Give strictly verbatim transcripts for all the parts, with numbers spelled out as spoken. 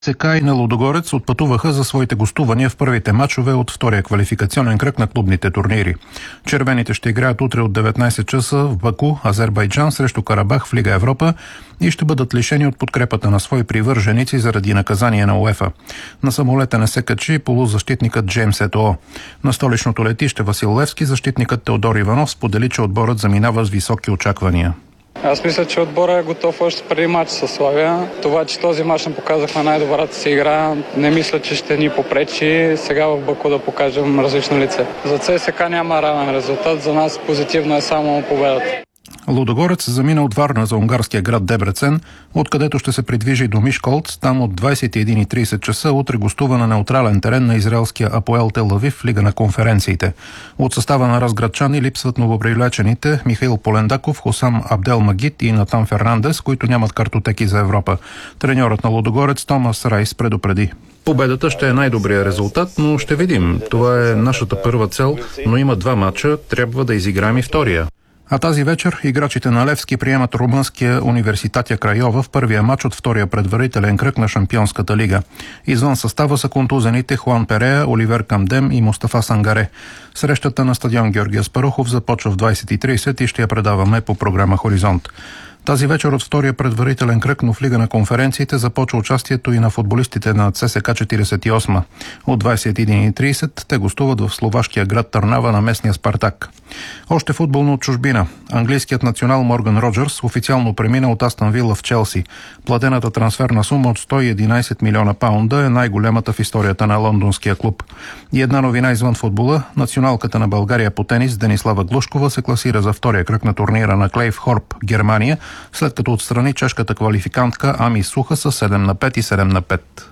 ЦСКА и на Лудогорец отпътуваха за своите гостувания в първите мачове от втория квалификационен кръг на клубните турнири. Червените ще играят утре от деветнайсет часа в Баку, Азербайджан, срещу Карабах в Лига Европа и ще бъдат лишени от подкрепата на свои привърженици заради наказание на УЕФА. На самолета не се качи полузащитникът Джеймс Етоо. На столичното летище Васил Левски защитникът Теодор Иванов сподели, че отборът заминава с високи очаквания. Аз мисля, че отборът е готов още преди матч със Славия. Това, че този мач не показахме най-добрата си игра, не мисля, че ще ни попречи сега в Баку да покажем различно лице. За ЦСКА няма равен резултат, за нас позитивно е само победата. Лудогорец замина от Варна за унгарския град Дебрецен, откъдето ще се придвижи до Мишколц. Там от двайсет и един и трийсет часа утре гостува на неутрален терен на израелския Апоел Тел Авив в Лига на конференциите. От състава на разградчани липсват новопривлечените Михаил Полендаков, Хосам Абдел Магид и Натан Фернандес, които нямат картотеки за Европа. Треньорът на Лудогорец Томас Райс предупреди: победата ще е най-добрият резултат, но ще видим. Това е нашата първа цел, но има два мача, трябва да изиграем и втория. А тази вечер играчите на Левски приемат румънския Университатя Крайова в първия мач от втория предварителен кръг на Шампионската лига. Извън състава са контузените Хуан Перея, Оливер Камдем и Мустафа Сангаре. Срещата на стадион Георги Аспарухов започва в двайсет и трийсет и ще я предаваме по програма Хоризонт. Тази вечер от втория предварителен кръг, но в Лига на конференциите започва участието и на футболистите на ЦСКА четирийсет и осма. От двайсет и един и трийсет те гостуват в словашкия град Търнава на местния Спартак. Още футболно от чужбина. Английският национал Морган Роджерс официално премина от Астън Вила в Челси. Платената трансферна сума от сто и единайсет милиона паунда е най-голямата в историята на лондонския клуб. И една новина извън футбола. Националката на България по тенис Денислава Глушкова се класира за втория кръг на турнира на Клейф Хорп, Германия, след като отстрани чешката квалификантка Ами Суха с седем на пет и седем на пет.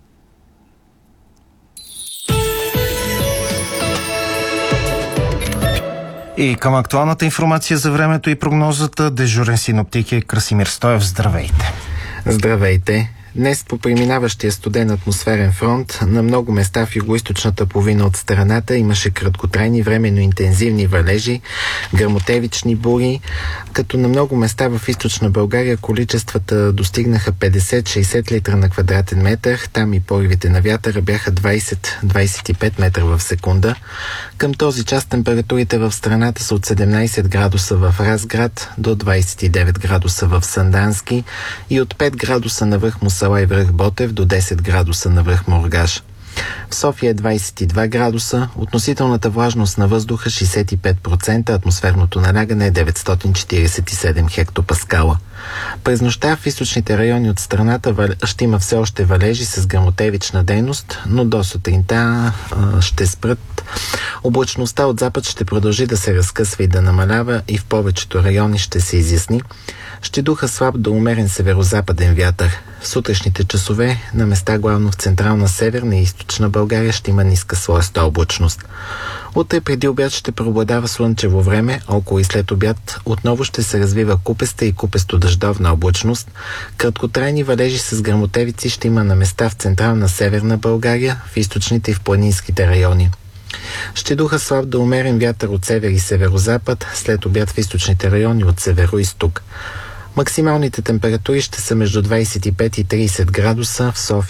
И към актуалната информация за времето и прогнозата дежурен синоптик е Красимир Стоев. Здравейте! Здравейте! Днес по преминаващия студен атмосферен фронт на много места в югоизточната половина от страната имаше краткотрайни временно интензивни валежи, гръмотевични бури, като на много места в източна България количествата достигнаха петдесет-шейсет литра на квадратен метър. Там и поривите на вятъра бяха двайсет до двайсет и пет метра в секунда. Към този час температурите в страната са от седемнайсет градуса в Разград до двайсет и девет градуса в Сандански и от пет градуса на връх Мусала и връх Ботев до десет градуса на връх Моргаш. В София е двайсет и два градуса, относителната влажност на въздуха шейсет и пет процента, атмосферното налягане е деветстотин четирийсет и седем хектопаскала. През нощта в източните райони от страната ще има все още валежи с гръмотевична дейност, но до сутринта а, ще спрат. Облачността от запад ще продължи да се разкъсва и да намалява и в повечето райони ще се изясни. Ще духа слаб до умерен северо-западен вятър. В сутрешните часове на места главно в централна, северна и източна България ще има ниска слоеста облачност. Утре преди обяд ще преобладава слънчево време, около и след обяд отново ще се развива купеста и купесто-дъждовна облачност. Краткотрайни валежи с гръмотевици ще има на места в централна, северна България, в източните и в планинските райони. Ще духа слаб до умерен вятър от север и северо-запад, след обяд в източните райони от северо-изток. Максималните температури ще са между двайсет и пет и трийсет градуса в София.